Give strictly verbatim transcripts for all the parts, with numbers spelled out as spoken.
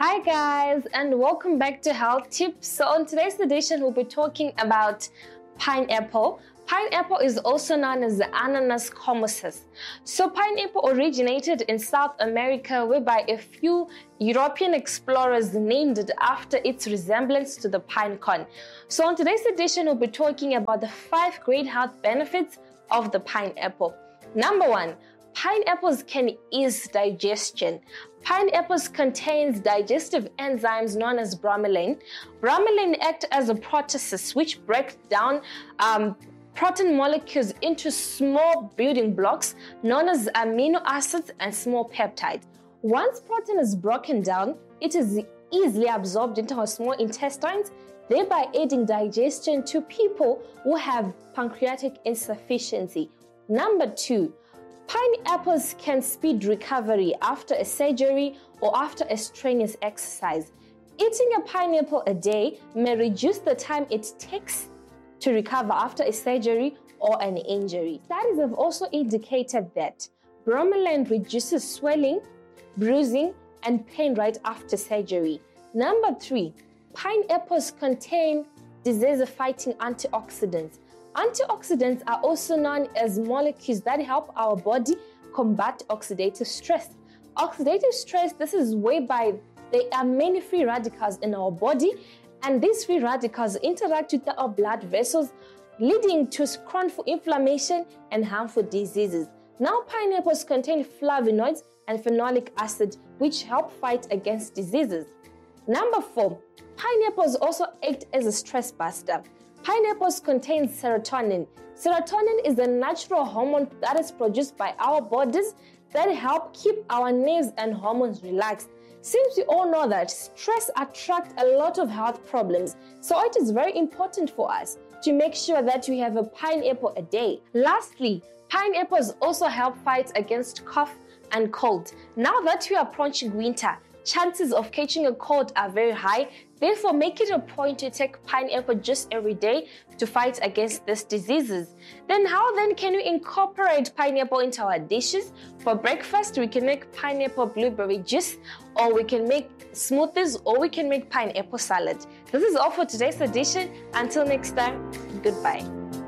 Hi guys, and welcome back to Health Tips. So on today's edition, we'll be talking about pineapple. Pineapple is also known as the Ananas communis. So pineapple originated in South America, whereby a few European explorers named it after its resemblance to the pine cone. So on today's edition, we'll be talking about the five great health benefits of the pineapple. Number one, pineapples can ease digestion. Pineapples contains digestive enzymes known as bromelain. Bromelain act as a proteases which breaks down um, protein molecules into small building blocks known as amino acids and small peptides. Once protein is broken down, it is easily absorbed into our small intestines, thereby aiding digestion to people who have pancreatic insufficiency. Number two, pineapples can speed recovery after a surgery or after a strenuous exercise. Eating a pineapple a day may reduce the time it takes to recover after a surgery or an injury. Studies have also indicated that bromelain reduces swelling, bruising, and pain right after surgery. Number three, pineapples contain disease-fighting antioxidants. Antioxidants are also known as molecules that help our body combat oxidative stress. Oxidative stress, this is whereby there are many free radicals in our body, and these free radicals interact with our blood vessels, leading to chronic inflammation and harmful diseases. Now, pineapples contain flavonoids and phenolic acid, which help fight against diseases. Number four, pineapples also act as a stress buster. Pineapples contain serotonin. Serotonin is a natural hormone that is produced by our bodies that help keep our nerves and hormones relaxed. Since we all know that stress attracts a lot of health problems, so it is very important for us to make sure that we have a pineapple a day. Lastly, pineapples also help fight against cough and cold. Now that we are approaching winter, chances of catching a cold are very high. Therefore, make it a point to take pineapple juice every day to fight against these diseases. Then how then can we incorporate pineapple into our dishes? For breakfast, we can make pineapple blueberry juice, or we can make smoothies, or we can make pineapple salad. This is all for today's edition. Until next time, goodbye.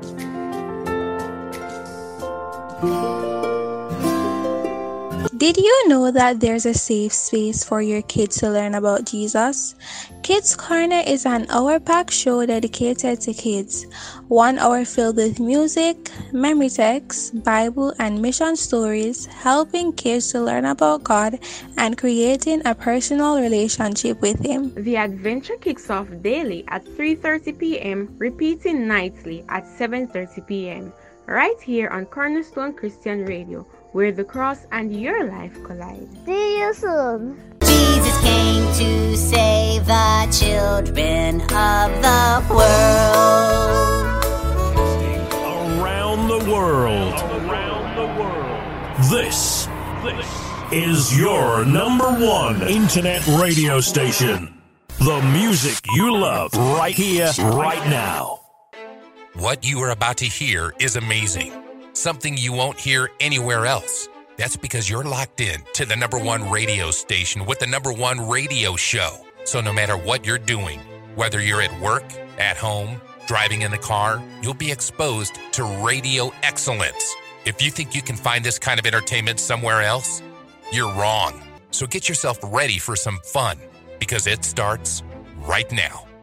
Did you know that there's a safe space for your kids to learn about Jesus? Kids Corner is an hour-packed show dedicated to kids. One hour filled with music, memory texts, Bible, and mission stories, helping kids to learn about God and creating a personal relationship with Him. The adventure kicks off daily at three thirty p.m., repeating nightly at seven thirty p.m., right here on Cornerstone Christian Radio, where the cross and your life collide. See you soon. Jesus came to save the children of the world. Around the world. Around the world. This, this is your number one internet radio station. The music you love right here, right now. What you are about to hear is amazing. Something you won't hear anywhere else. That's because you're locked in to the number one radio station with the number one radio show. So no matter what you're doing, whether you're at work, at home, driving in the car, you'll be exposed to radio excellence. If you think you can find this kind of entertainment somewhere else, you're wrong. So get yourself ready for some fun, because it starts right now.